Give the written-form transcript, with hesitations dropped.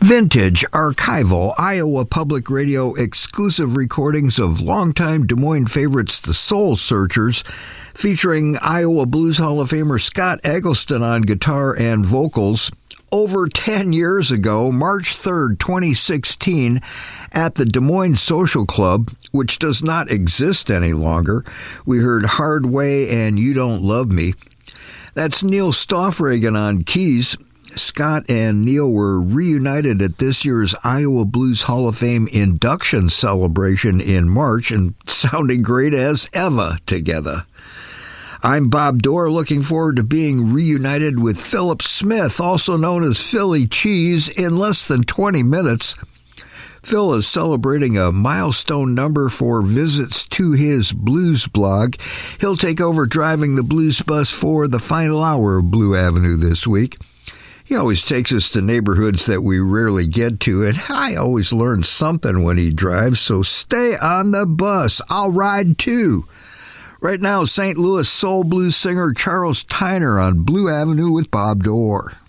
Vintage, archival, Iowa Public Radio exclusive recordings of longtime Des Moines favorites, the Soul Searchers, featuring Iowa Blues Hall of Famer Scott Eggleston on guitar and vocals. Over 10 years ago, March 3rd, 2016, at the Des Moines Social Club, which does not exist any longer, we heard Hard Way and You Don't Love Me. That's Neil Stoffregan on keys. Scott and Neil were reunited at this year's Iowa Blues Hall of Fame induction celebration in March and sounding great as ever together. I'm Bob Dorr, looking forward to being reunited with Philip Smith, also known as Philly Cheese, in less than 20 minutes. Phil is celebrating a milestone number for visits to his blues blog. He'll take over driving the blues bus for the final hour of Blue Avenue this week. He always takes us to neighborhoods that we rarely get to, and I always learn something when he drives, so stay on the bus. I'll ride too. Right now, St. Louis soul blues singer Charles Tyner on Blue Avenue with Bob Dorr.